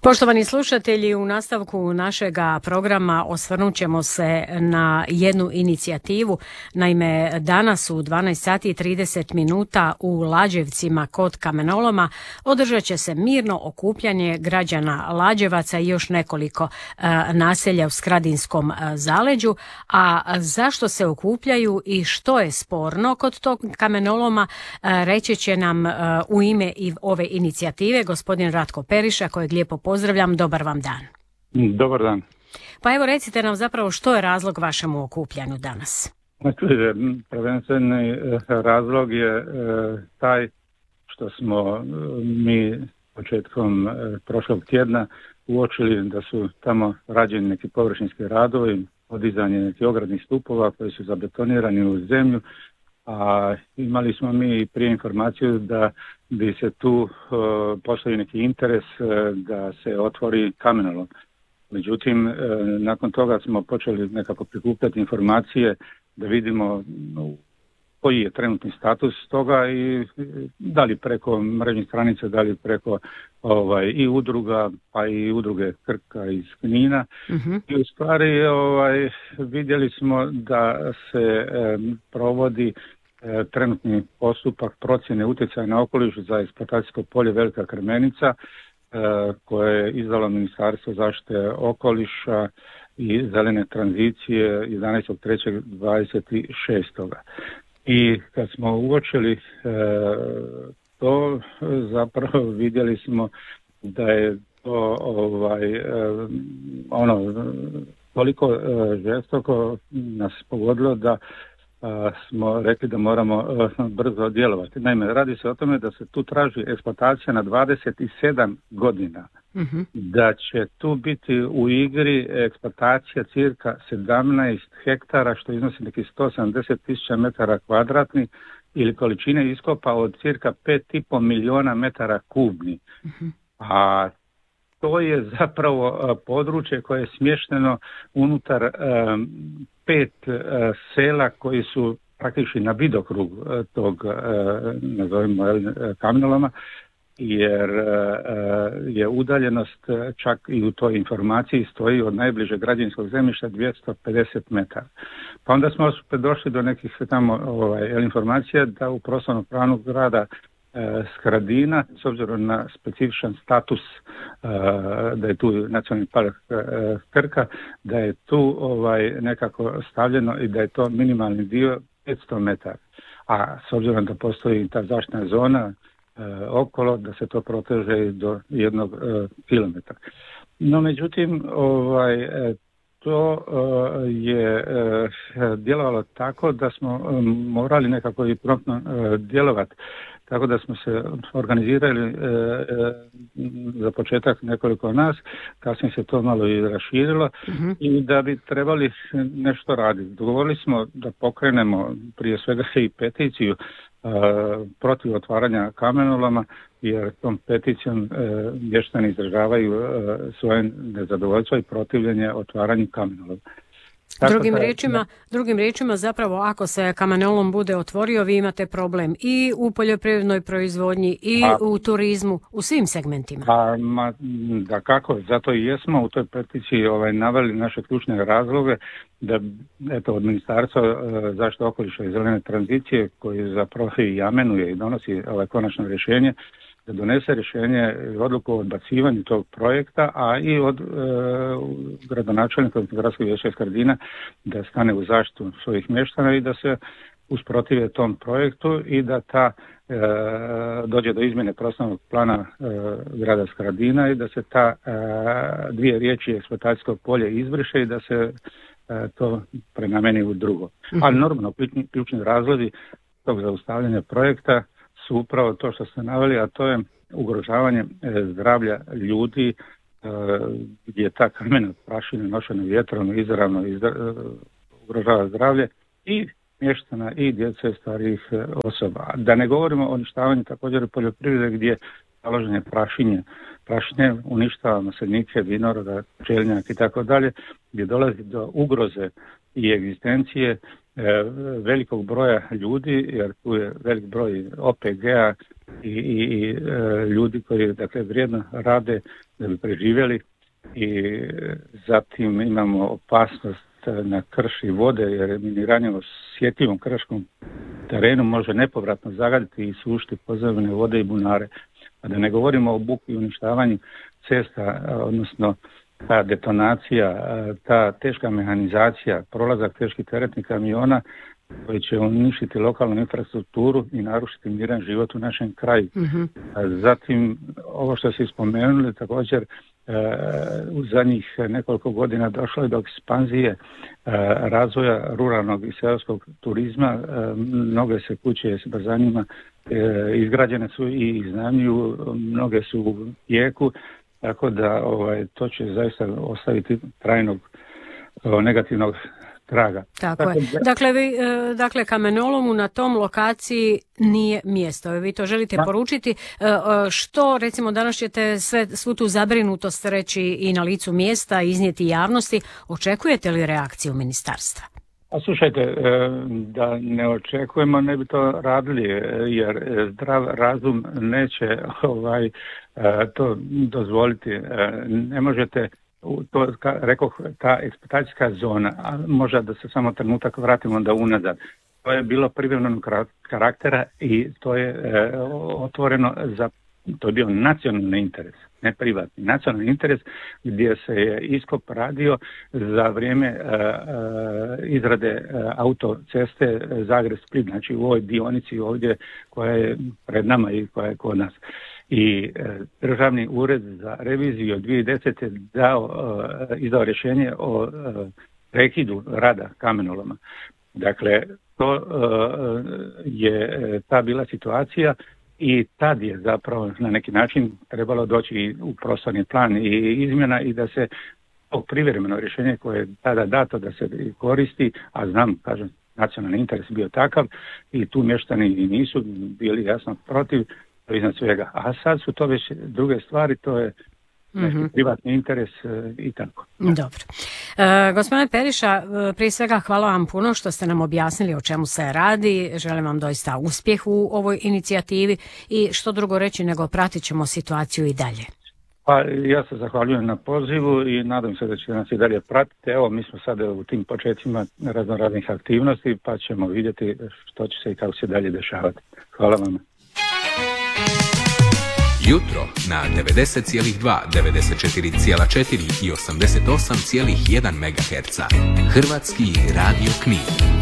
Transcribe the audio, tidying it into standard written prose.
Poštovani slušatelji, u nastavku našega programa osvrnut ćemo se na jednu inicijativu. Naime, danas u 12 sati i 30 minuta u Lađevcima kod kamenoloma održat će se mirno okupljanje građana Lađevaca i još nekoliko naselja u Skradinskom zaleđu. A zašto se okupljaju i što je sporno kod tog kamenoloma, reći će nam u ime i ove inicijative gospodin Ratko Periša, kojeg lijepo pozdravljam. Dobar vam dan. Dobar dan. Pa evo, recite nam zapravo što je razlog vašemu okupljanju danas? Prvenstveni razlog je taj što smo mi početkom prošlog tjedna uočili da su tamo rađeni neki površinski radovi, podizanje nekih ogradnih stupova koji su zabetonirani u zemlju, a imali smo mi prije informaciju da bi se tu postoji neki interes da se otvori kamenolom. Međutim, nakon toga smo počeli nekako prikupljati informacije da vidimo koji je trenutni status toga i da li preko mrežnih stranica, da li preko i udruga, pa i udruge Krka iz Knina. Uh-huh. I u stvari vidjeli smo da se provodi trenutni postupak procjene utjecaja na okoliš za eksploatacijsko polje Velika Kremenica koje je izdalo Ministarstvo zaštite okoliša i zelene tranzicije 11.3.26. I kad smo uočili to, zapravo vidjeli smo da je to toliko žestoko nas pogodilo da smo rekli da moramo brzo djelovati. Naime, radi se o tome da se tu traži eksploatacija na 27 godina. Uh-huh. Da će tu biti u igri eksploatacija cirka 17 hektara, što iznosi neki 170.000 metara kvadratnih ili količine iskopa od cirka 5,5 milijuna metara kubnih. Uh-huh. A to je zapravo područje koje je smješteno unutar 5 sela koji su praktički na vidokrug tog, nazovimo, kamenoloma, jer je udaljenost čak i u toj informaciji stoji od najbližeg građevinskog zemljišta 250 metara. Pa onda smo došli do nekih tamo informacija da u prostornom planu grada Skradina, s obzirom na specifičan status da je tu nacionalni park Krka, da je tu nekako stavljeno i da je to minimalni dio 500 metara. A s obzirom da postoji ta zaštitna zona okolo, da se to proteže do 1 kilometra. No međutim, to je djelovalo tako da smo morali nekako i promptno djelovati. Tako da smo se organizirali za početak nekoliko nas, kasnije se to malo i raširilo. Uh-huh. I da bi trebali nešto raditi. Dogovorili smo da pokrenemo prije svega i peticiju protiv otvaranja kamenoloma, jer tom peticijom mještani izražavaju svoje nezadovoljstvo i protivljenje otvaranju kamenoloma. Drugim riječima, zapravo ako se kamenolom bude otvorio, vi imate problem i u poljoprivrednoj proizvodnji i u turizmu, u svim segmentima. Da kako, zato i jesmo u toj peticiji naveli naše ključne razloge da od Ministarstva zaštite okoliša i zelene tranzicije, koji zapravo i amenuje i donosi konačno rješenje, da donese rješenje i odluku o odbacivanju tog projekta, a i od gradonačelnika Gradskog vijeća Skradina da stane u zaštitu svojih mještana i da se usprotive tom projektu i da dođe do izmjene prostornog plana grada Skradina i da se ta dvije riječi eksploatacijsko polje izbriše i da se to prenameni u drugo. Mm-hmm. Ali normalno ključni razlozi tog zaustavljanja projekta su upravo to što ste naveli, a to je ugrožavanje zdravlja ljudi, gdje ta kamena prašina nošena vjetrom izravno ugrožava zdravlje i mještana i djece starijih osoba. Da ne govorimo o uništavanju također poljoprivrede gdje založenje prašinje uništava maslinike, vinoroda, pčelinjak i tako dalje, gdje dolazi do ugroze i egzistencije velikog broja ljudi, jer tu je velik broj OPG-a i ljudi koji dakle vrijedno rade da bi preživjeli, i zatim imamo opasnost na krš i vode, jer miniranje u osjetljivom krškom terenu može nepovratno zagaditi i sušiti podzemne vode i bunare. A da ne govorimo o buki i uništavanju cesta, odnosno ta detonacija, ta teška mehanizacija, prolazak teških teretnih kamiona koji će uništiti lokalnu infrastrukturu i narušiti miran život u našem kraju. Mm-hmm. Zatim, ovo što ste spomenuli, također u zadnjih nekoliko godina došlo je do ekspanzije razvoja ruralnog i seoskog turizma. Mnoge se kuće s bazanima izgrađene su i iznajmljuju, mnoge su u tijeku, tako da to će zaista ostaviti trajnog negativnog traga. Tako je. Dakle, kamenolomu na tom lokaciji nije mjesto. Vi to želite poručiti. Što, recimo, danas ćete svu tu zabrinutost reći i na licu mjesta, iznijeti javnosti. Očekujete li reakciju ministarstva? A slušajte, da ne očekujemo, ne bi to radili, jer zdrav razum neće to dozvoliti. Ne možete, to rekoh, ta eksploatacijska zona, a možda da se samo trenutak vratimo da unazad. To je bilo privremenog karaktera i to je otvoreno za, to je bio nacionalni interes, ne privatni, nacionalni interes, gdje se je iskop radio za vrijeme izrade autoceste Zagreb-Split, znači u ovoj dionici ovdje koja je pred nama i koja je kod nas. I Državni ured za reviziju od 2010. izdao rješenje o prekidu rada kamenoloma. Dakle, to je ta bila situacija i tad je zapravo na neki način trebalo doći u prostorni plan i izmjena i da se to privremeno rješenje koje je tada dato da se koristi, a znam, kažem, nacionalni interes bio takav i tu mještani nisu bili jasno protiv, iznad svega. A sad su to već druge stvari, to je privatni interes i tako. Dobro. Gospodine Periša, prije svega hvala vam puno što ste nam objasnili o čemu se radi. Želim vam doista uspjeh u ovoj inicijativi i što drugo reći nego pratit ćemo situaciju i dalje. Pa ja se zahvaljujem na pozivu i nadam se da će nas i dalje pratiti. Evo, mi smo sada u tim početcima raznoraznih aktivnosti pa ćemo vidjeti što će se i kako se dalje dešavati. Hvala vam. Jutro na 90,2, 94,4 i 88,1 MHz. Hrvatski radio Knin.